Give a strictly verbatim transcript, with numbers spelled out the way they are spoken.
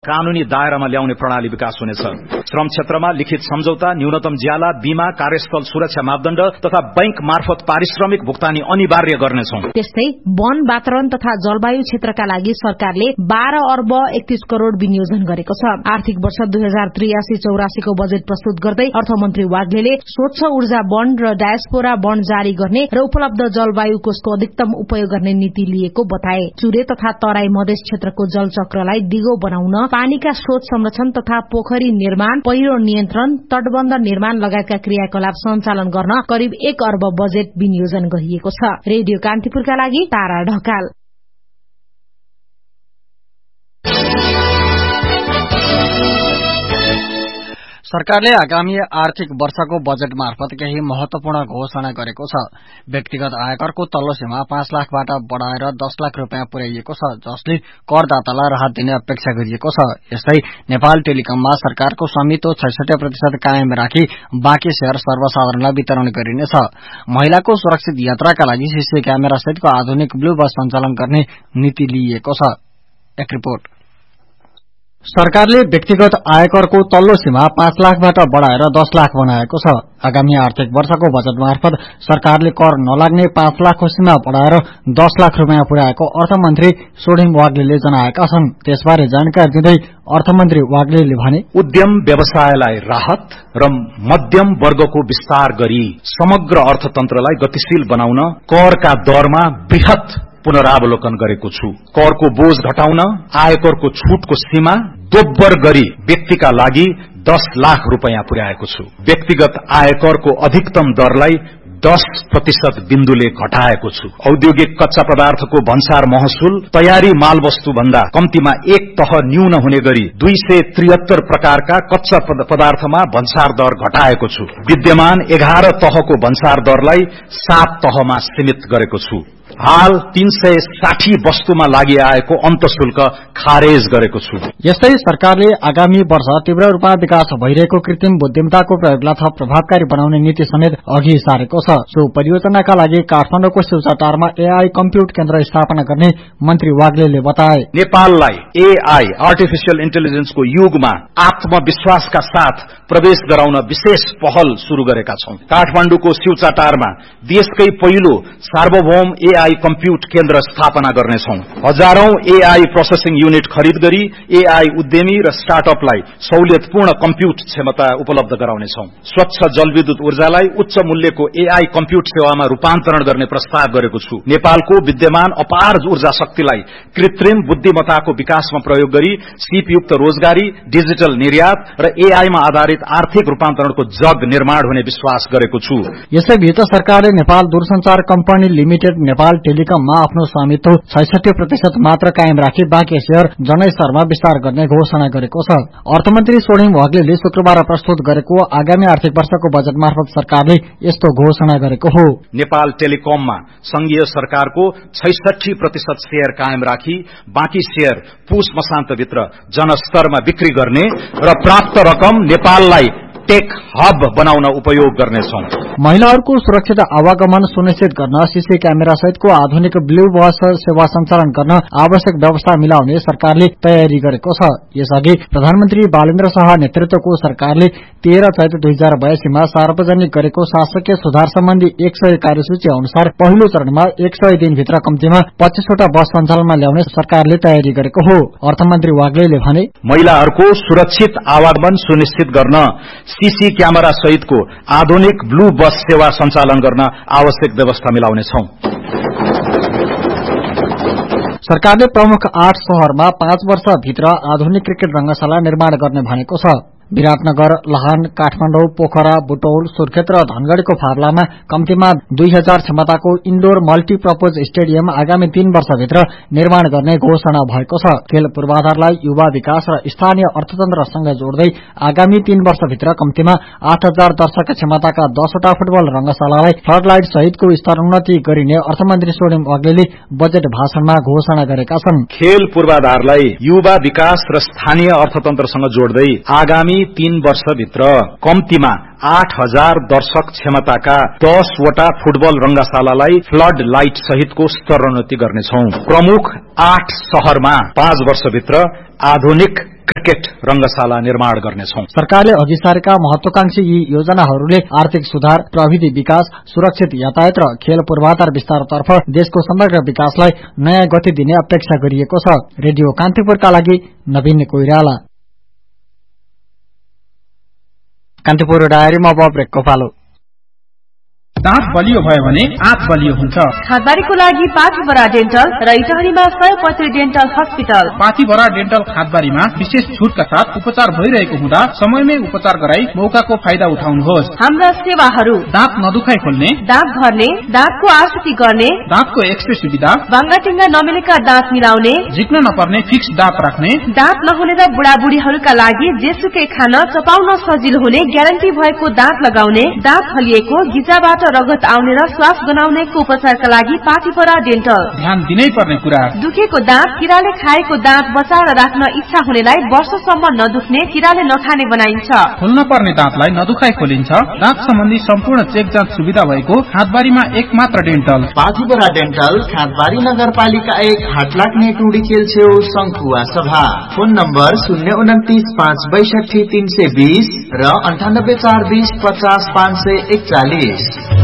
कानूनी दायरामा ल्याउने प्रणाली विकास हुनेछ। श्रम क्षेत्रमा लिखित सम्झौता, न्यूनतम ज्याला, बीमा, कार्यस्थल सुरक्षा मापदण्ड तथा बैंक मार्फत पारिश्रमिक भुक्तानी अनिवार्य गर्नेछौं। त्यस्तै वन, वातावरण तथा जलवायु क्षेत्रका लागि सरकारले बाह्र अर्ब एकतीस करोड़ विनियोजन गरेको छ। आर्थिक वर्ष दुई हजार त्रियासी चौरासी को बजेट प्रस्तुत गर्दै अर्थमन्त्री वाग्लेले स्वच्छ ऊर्जा बन्ड र डायस्पोरा बन्ड जारी गर्ने र उपलब्ध जलवायु कोषको अधिकतम उपयोग गर्ने नीति लिएको बताए। चुरे तथा तराई मधेस क्षेत्रको जलचक्रलाई दिगो बनाउन पानीका स्रोत संरक्षण तथा पोखरी निर्माण, पहिरो नियन्त्रण, तटबन्ध निर्माण लगायतका क्रियाकलाप सञ्चालन गर्न करिब एक अर्ब बजेट विनियोजन गरिएको छ। रेडियो कान्तिपुरका लागि तारा ढकाल। सरकारले आगामी आर्थिक वर्षको बजेट मार्फत केही महत्वपूर्ण घोषणा गरेको छ। व्यक्तिगत आयकरको तल्लो सीमा पाँच लाखबाट बढ़ाएर दस लाख रूपियाँ पुर्याइएको छ, जसले करदातालाई राहत दिने अपेक्षा गरिएको छ। यस्तै नेपाल टेलिकममा सरकारको स्वामित्व छैसठी प्रतिशत कायम राखी बाँकी शेयर सर्वसाधारणलाई वितरण गरिनेछ। महिलाको सुरक्षित यात्राका लागि सीसी क्यामेरा सहितको आधुनिक ब्लू बस सञ्चालन गर्ने नीति लिइएको छ। एक रिपोर्ट। सरकारले व्यक्तिगत आयकरको तल्लो सीमा पाँच लाखबाट बढ़ाएर दस लाख बनाएको छ। आगामी आर्थिक वर्षको बजेट मार्फत सरकारले कर नलाग्ने पाँच लाखको सीमा बढ़ाएर दस लाख रूपियाँ पुर्याएको अर्थमन्त्री सोढिम वाग्लेले जनाएका छन्। त्यसबारे जानकारी दिँदै अर्थमन्त्री वाग्लेले भने, उद्यम व्यवसायलाई राहत र मध्यम वर्गको विस्तार गरी समग्र अर्थतन्त्रलाई गतिशील बनाउन करका दरमा बृहत पुनरावलोकन गरेको छु। करको बोझ घटाउन आयकरको छूटको सीमा दोब्बर गरी व्यक्तिका लागि दस लाख रूपियाँ पुर्याएको छु। व्यक्तिगत आयकरको अधिकतम दरलाई दस प्रतिशत बिन्दुले घटाएको छु। औद्योगिक कच्चा पदार्थको भन्सार महसुल तयारी मालवस्तु भन्दा कम्तीमा एक तह न्यून हुने गरी दुई सय त्रिहत्तर प्रकारका कच्चा पदार्थमा भन्सार दर घटाएको छु। विद्यमान एघार तहको भन्सार दरलाई सात तहमा सीमित गरेको छु। हाल तीन सय साठी वस्तुमा लागि आएको अन्तशुल्क खारेज गरेको छु। यस्तै सरकारले आगामी वर्ष तीव्र रूपमा विकास भइरहेको कृत्रिम बुद्धिमत्ताको प्रयोगलाई थप प्रभावकारी बनाउने नीति समेत अघि सारेको छ। सो परियोजनाका लागि काठमाडौँको शिवचटारमा एआई कम्प्युट केन्द्र स्थापना गर्ने मन्त्री वाग्लेले बताए। नेपाललाई एआई आर्टिफिशियल इन्टेलिजेन्सको युगमा आत्मविश्वासका साथ प्रवेश गराउन विशेष पहल शुरू गरेका छौं। काठमाडौँको शिवचटारमा देशकै पहिलो सार्वभौम एआई कम्प्युट केन्द्र स्थापना गर्नेछौं। हजारौं एआई प्रोसेसिङ युनिट खरिद गरी एआई उद्यमी र स्टार्टअपलाई सहुलियतपूर्ण कम्प्युट क्षमता उपलब्ध गराउनेछौं। स्वच्छ जलविद्युत ऊर्जालाई उच्च मूल्यको एआई कम्प्युट सेवामा रूपान्तरण गर्ने प्रस्ताव गरेको छु। नेपालको विद्यमान अपार ऊर्जा शक्तिलाई कृत्रिम बुद्धिमत्ताको विकासमा प्रयोग गरी सीपयुक्त रोजगारी, डिजिटल निर्यात र एआईमा आधारित आर्थिक रूपान्तरणको जग निर्माण हुने विश्वास गरेको छु। यसैबीच सरकारले नेपाल दूरसञ्चार कम्पनी लिमिटेड नेपाल टेलिकममा आफ्नो स्वामित्व छैसठी प्रतिशत मात्र कायम राखी बाँकी शेयर जनस्तरमा विस्तार गर्ने घोषणा गरेको छ। अर्थमन्त्री सोढिम वाग्लेले शुक्रबार प्रस्तुत गरेको आगामी आर्थिक वर्षको बजेट मार्फत सरकारले यस्तो घोषणा गरेको हो। नेपाल टेलिकममा संघीय सरकारको छैसठी प्रतिशत शेयर कायम राखी बाँकी शेयर पुस मसान्तभित्र जनस्तरमा बिक्री गर्ने र प्राप्त रकम नेपाललाई टेक हब बनाउन उपयोग गर्नेछौं। महिलाहरूको सुरक्षित आवागमन सुनिश्चित गर्न सीसी क्यामेरा सहितको आधुनिक ब्लू बस सेवा सञ्चालन गर्न आवश्यक व्यवस्था मिलाउने सरकारले तयारी गरेको छ। यसअघि प्रधानमन्त्री बालेन्द्र शाह नेतृत्वको सरकारले तेह्र चैत दुई हजार बयासीमा सार्वजनिक गरेको शासकीय सुधार सम्बन्धी एक सय कार्यसूची अनुसार पहिलो चरणमा एक सय दिनभित्र कम्तीमा पच्चीसवटा बस सञ्चालनमा ल्याउने सरकारले तयारी गरेको हो। अर्थमन्त्री वाग्लेले भने, महिलाहरूको सुरक्षित आवागमन सुनिश्चित गर्न सीसी क्यामेरा सहितको आधुनिक ब्लू बस सेवा सञ्चालन गर्न आवश्यक व्यवस्था मिलाउनेछौं। सरकारले प्रमुख आठ शहरमा पाँच वर्षभित्र आधुनिक क्रिकेट रंगशाला निर्माण गर्ने भनेको छ। विराटनगर, लाहान, काठमाडौँ, पोखरा, बुटौल, सुर्खेत र धनगढ़ीको फार्लामा कम्तीमा दुई हजार क्षमताको इन्डोर मल्टीपर्पज स्टेडियम आगामी तीन वर्षभित्र निर्माण गर्ने घोषणा भएको छ। खेल पूर्वाधारलाई युवा विकास र स्थानीय अर्थतन्त्रसँग जोड्दै आगामी तीन वर्षभित्र कम्तीमा आठ हजार दर्शक क्षमताका दसवटा फुटबल रंगशालालाई फ्लडलाइट सहितको स्तरोन्नति गरिने अर्थमन्त्री सोढिम वाग्लेले बजेट भाषणमा घोषणा गरेका छन्। खेल पूर्वाधारलाई युवा विकास र स्थानीय अर्थतन्त्रसँग जोड्दै आगामी आगामी तीन वर्षभित्र कम्तीमा आठ हजार दर्शक क्षमताका दसवटा फुटबल रंगशालालाई फ्लड लाइट सहितको स्तरोन्नति गर्नेछौं। प्रमुख आठ शहरमा पाँच वर्षभित्र आधुनिक क्रिकेट रंगशाला निर्माण गर्नेछौं। सरकारले अघि सारेका महत्वाकांक्षी यी योजनाहरूले आर्थिक सुधार, प्रविधि विकास, सुरक्षित यातायात र खेल पूर्वाधार विस्तारतर्फ देशको समग्र विकासलाई नयाँ गति दिने अपेक्षा गरिएको छ। रेडियो कान्तिपुरका लागि नवीन कोइराला। कान्तिपुर डायरीमा अब ब्रेकको पालो। दाँत बलियो भयो भने आँत बलियो हुन्छ। खादबारीको लागि पाथिभरा डेन्टल र इटहरीमा सयपत्री डेन्टल हस्पिटल। पाथिभरा डेन्टल खादबारीमा विशेष छुटका साथ उपचार भइरहेको हुँदा समयमै उपचार गराई मौकाको फाइदा उठाउनुहोस्। हाम्रा सेवाहरू दाँत नदुखाइ खोल्ने, दाँत भर्ने, दाँतको आकृति गर्ने, दाँतको एक्सरे सुविधा, बाङ्गाटिङ्गा नमिलेका दाँत मिलाउने, झिक्न नपर्ने फिक्स दाँत राख्ने, दाँत नहुने र बुढाबुढीहरूका लागि जेसुकै खान चपाउन सजिलो हुने ग्यारेन्टी भएको दाँत लगाउने, दाँत हलिएको, गिजाबाट रगत आउने र श्वास गनाउनेको उपचारका लागि पाथिभरा डेन्टल। ध्यान दिनै पर्ने कुरा, दुखेको दाँत, किराले खाएको दाँत बचाएर राख्न इच्छा हुनेलाई वर्षसम्म नदुख्ने, किराले नखाने बनाइन्छ। खोल्न पर्ने दाँतलाई नदुखाइ खोलिन्छ। दाँत सम्बन्धी सम्पूर्ण चेक जाँच सुविधा भएको खादबारीमा एक मात्र डेन्टल। पाथिभरा डेन्टल, खादबारी नगरपालिका एक, हाटलाग्ने टुडी खेल छेउ, शंखुवा सभा। फोन नम्बर शून्य उन्तिस पाँच बैसठी तीन सय बीस र अन्ठानब्बे चार बीस पचास पाँच सय एकचालिस।